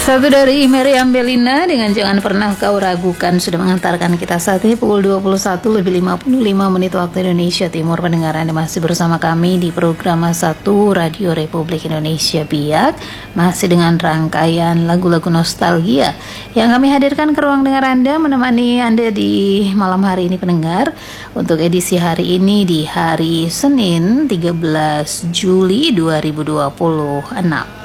Satu dari Meriam Bellina dengan Jangan Pernah Kau Ragukan sudah mengantarkan kita saat ini pukul 21:55 waktu Indonesia Timur. Pendengar, Anda masih bersama kami di program 1 Radio Republik Indonesia Biak, masih dengan rangkaian lagu-lagu nostalgia yang kami hadirkan ke ruang dengar Anda, menemani Anda di malam hari ini pendengar. Untuk edisi hari ini di hari Senin 13 Juli 2026.